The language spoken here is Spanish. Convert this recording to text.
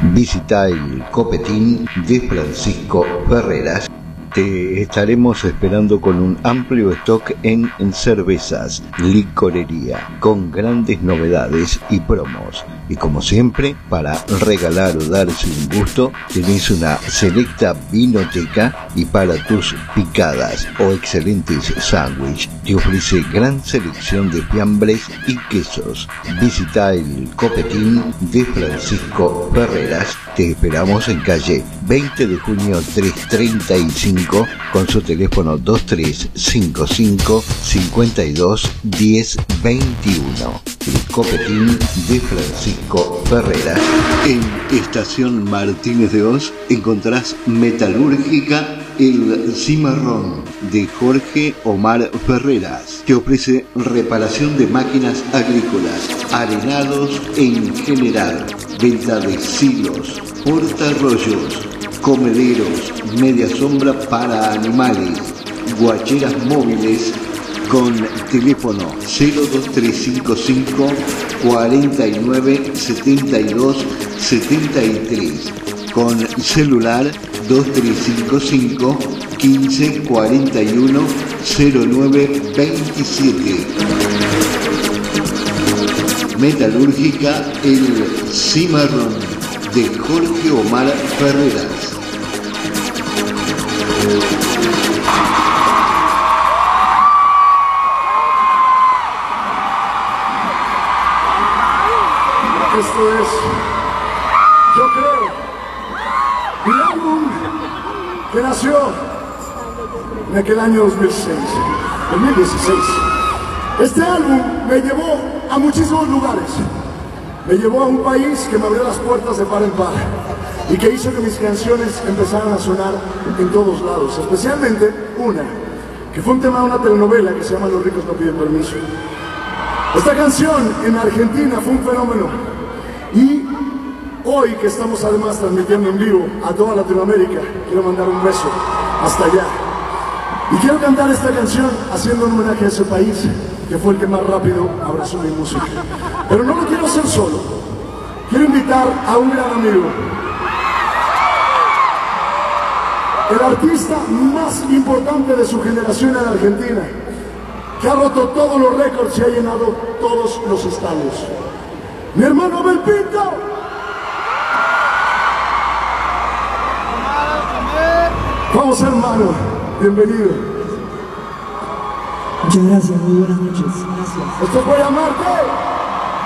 Visita el Copetín de Francisco Ferreras. Te estaremos esperando con un amplio stock en cervezas, licorería, con grandes novedades y promos. Y como siempre, para regalar o darse un gusto, tenés una selecta vinoteca, y para tus picadas o excelentes sándwiches te ofrece gran selección de fiambres y quesos. Visita el Copetín de Francisco Ferreras. Te esperamos en calle 20 de junio 335 con su teléfono 2355 52 10 21. El Copetín de Francisco Ferreras. En Estación Martínez de Hoz encontrás Metalúrgica El Cimarrón de Jorge Omar Ferreras. Te ofrece reparación de máquinas agrícolas, arenados en general, venta de silos, portarrollos, comederos, media sombra para animales, guacheras móviles, con teléfono 02355 49 72 73, con celular 2355 15 41 09 27. Metalúrgica El Cimarrón de Jorge Omar Ferreras. Esto es, yo creo, un álbum que nació en aquel año 2016. Este álbum me llevó a muchísimos lugares. Me llevó a un país que me abrió las puertas de par en par y que hizo que mis canciones empezaran a sonar en todos lados, especialmente una, que fue un tema de una telenovela que se llama Los ricos no piden permiso. Esta canción en Argentina fue un fenómeno. Y hoy que estamos además transmitiendo en vivo a toda Latinoamérica, quiero mandar un beso hasta allá. Y quiero cantar esta canción haciendo un homenaje a ese país que fue el que más rápido abrazó mi música. Pero no lo quiero hacer solo. Quiero invitar a un gran amigo. El artista más importante de su generación en Argentina, que ha roto todos los récords y ha llenado todos los estadios. Mi hermano Abel Pinto. Vamos, hermano, bienvenido. Muchas gracias, muy buenas noches. Gracias. Esto es Voy a Amarte.